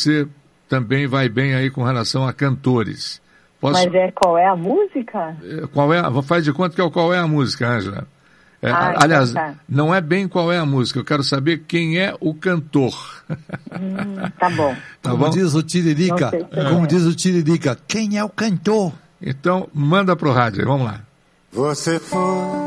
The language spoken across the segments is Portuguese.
você também vai bem aí com relação a cantores. Mas qual é a música? Faz de conta que é o Qual é a Música, Ângela. Aliás, não é bem qual é a música, eu quero saber quem é o cantor. Tá bom. Como diz o Tiririca, quem é o cantor? Então, manda pro rádio, vamos lá. Você foi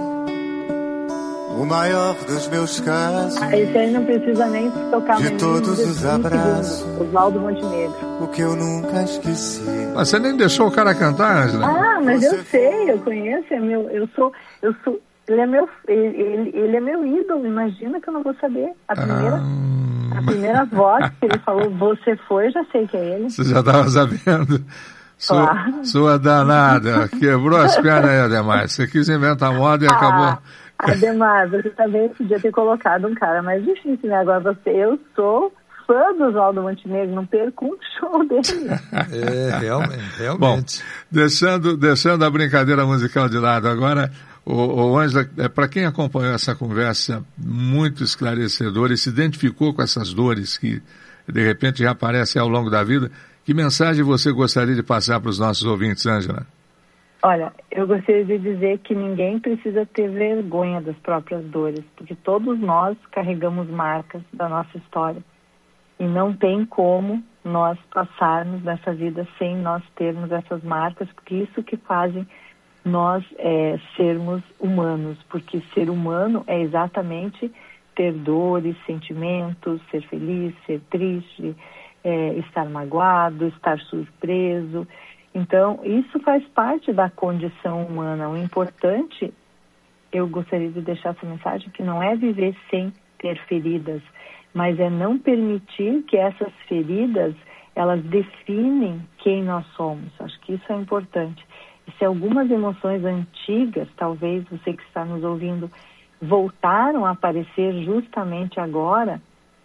o maior dos meus casos. Esse aí não precisa nem tocar de todos os abraços. Oswaldo Montenegro. O que eu nunca esqueci. Mas você nem deixou o cara cantar, Ângela? Mas eu sei, eu conheço, ele é meu ídolo, imagina que eu não vou saber. A primeira voz que ele falou, você foi, eu já sei que é ele. Você já estava sabendo? Claro. Sua danada, quebrou as pernas aí, Ademar. Você quis inventar moda e acabou. Ademar, você também podia ter colocado um cara mais difícil, né? Agora eu sou fã do Oswaldo Montenegro, não perco um show dele. Realmente. Bom, deixando a brincadeira musical de lado, agora... O Ângela, para quem acompanhou essa conversa muito esclarecedora e se identificou com essas dores que de repente já aparecem ao longo da vida, que mensagem você gostaria de passar para os nossos ouvintes, Ângela? Olha, eu gostaria de dizer que ninguém precisa ter vergonha das próprias dores, porque todos nós carregamos marcas da nossa história e não tem como nós passarmos nessa vida sem nós termos essas marcas, porque isso que fazem nós sermos humanos, porque ser humano é exatamente ter dores, sentimentos, ser feliz, ser triste, estar magoado, estar surpreso. Então, isso faz parte da condição humana. O importante, eu gostaria de deixar essa mensagem, que não é viver sem ter feridas, mas é não permitir que essas feridas, elas definem quem nós somos. Acho que isso é importante. Se algumas emoções antigas, talvez você que está nos ouvindo, voltaram a aparecer justamente agora.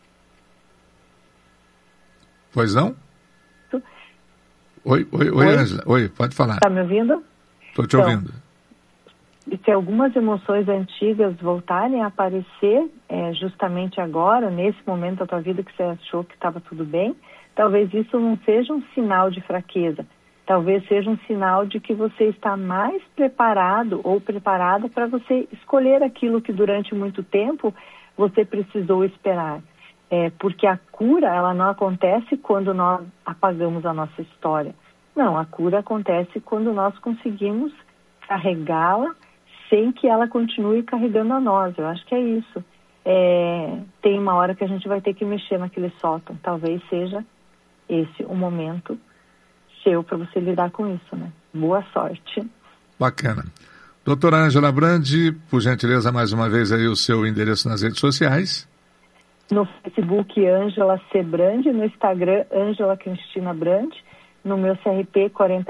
Pois não? Oi, Ângela. Oi, pode falar. Está me ouvindo? Estou te ouvindo. E se algumas emoções antigas voltarem a aparecer justamente agora, nesse momento da tua vida que você achou que estava tudo bem, talvez isso não seja um sinal de fraqueza. Talvez seja um sinal de que você está mais preparado ou preparada para você escolher aquilo que durante muito tempo você precisou esperar. Porque a cura, ela não acontece quando nós apagamos a nossa história. Não, a cura acontece quando nós conseguimos carregá-la sem que ela continue carregando a nós. Eu acho que é isso. Tem uma hora que a gente vai ter que mexer naquele sótão. Talvez seja esse o momento para você lidar com isso, né? Boa sorte. Bacana. Doutora Ângela Brandi, por gentileza, mais uma vez aí o seu endereço nas redes sociais. No Facebook, Ângela C. Brandi, no Instagram, Ângela Cristina Brandi, no meu CRP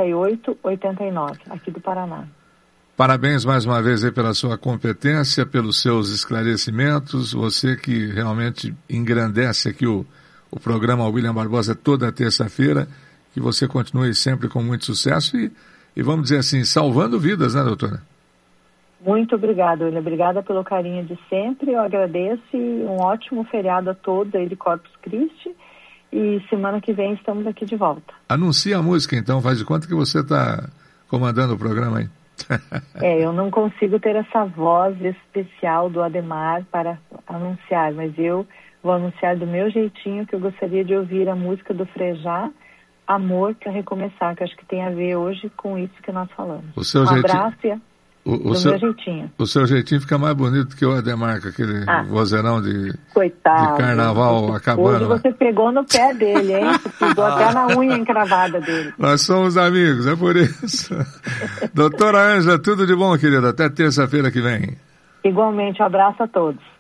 4889, aqui do Paraná. Parabéns mais uma vez aí pela sua competência, pelos seus esclarecimentos, você que realmente engrandece aqui o programa William Barbosa toda terça-feira. Que você continue sempre com muito sucesso e vamos dizer assim, salvando vidas, né, doutora? Muito obrigada, William. Obrigada pelo carinho de sempre. Eu agradeço e um ótimo feriado a todos aí de Corpus Christi. E semana que vem estamos aqui de volta. Anuncia a música, então. Faz de conta que você está comandando o programa aí. Eu não consigo ter essa voz especial do Ademar para anunciar, mas eu vou anunciar do meu jeitinho, que eu gostaria de ouvir a música do Frejá, Amor para Recomeçar, que acho que tem a ver hoje com isso que nós falamos. O seu jeitinho, abraço meu jeitinho. O seu jeitinho fica mais bonito que o Ademar, com aquele vozeirão de carnaval acabando. Hoje você pegou no pé dele, hein? Você pegou até na unha encravada dele. Nós somos amigos, é por isso. Doutora Ângela, tudo de bom, querida. Até terça-feira que vem. Igualmente, um abraço a todos.